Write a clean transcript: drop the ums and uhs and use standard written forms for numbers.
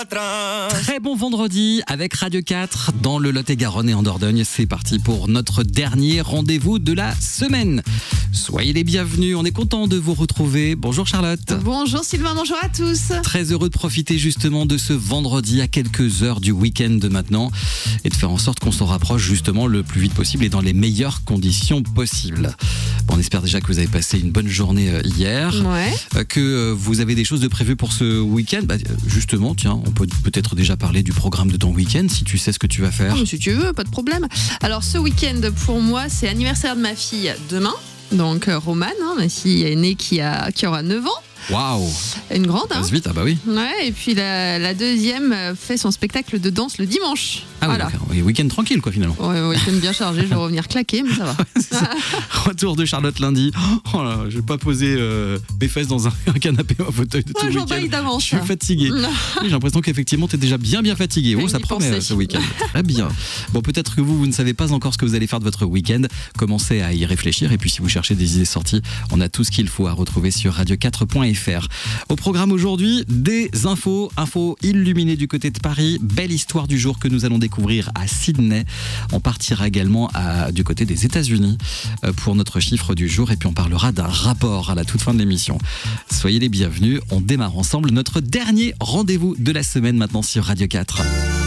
Très bon vendredi avec Radio 4 dans le Lot-et-Garonne et en Dordogne. C'est parti pour notre dernier rendez-vous de la semaine. Soyez les bienvenus, on est content de vous retrouver. Bonjour Charlotte. Bonjour Sylvain, bonjour à tous. Très heureux de profiter justement de ce vendredi à quelques heures du week-end de maintenant et de faire en sorte qu'on s'en rapproche justement le plus vite possible et dans les meilleures conditions possibles. Bon, on espère déjà que vous avez passé une bonne journée hier, que vous avez des choses de prévues pour ce week-end. Justement, tiens, on peut peut-être déjà parler du programme de ton week-end si tu sais ce que tu vas faire. Si tu veux, pas de problème. Alors ce week-end pour moi c'est anniversaire de ma fille demain. Donc Romane, ma fille aînée qui aura 9 ans. Waouh! Une grande, hein? Passe vite, ah bah oui. Ouais, et puis la deuxième fait son spectacle de danse le dimanche. Ah voilà. Oui, week-end tranquille quoi finalement. Ouais, week-end bien chargé, je vais revenir claquer, mais ça va. Retour de Charlotte lundi. Oh là, je vais pas poser mes fesses dans un canapé ou un fauteuil de tout le week-end. d'avance. Je suis fatigué. J'ai l'impression qu'effectivement tu es déjà bien fatigué. Oh, ça promet ce week-end. Très bien. Bon, peut-être que vous ne savez pas encore ce que vous allez faire de votre week-end. Commencez à y réfléchir et puis si vous cherchez des idées sorties, on a tout ce qu'il faut à retrouver sur radio4.fr. Au programme aujourd'hui, des infos illuminées du côté de Paris. Belle histoire du jour que nous allons découvrir à Sydney. On partira également du côté des États-Unis pour notre chiffre du jour et puis on parlera d'un rapport à la toute fin de l'émission. Soyez les bienvenus, on démarre ensemble notre dernier rendez-vous de la semaine maintenant sur Radio 4.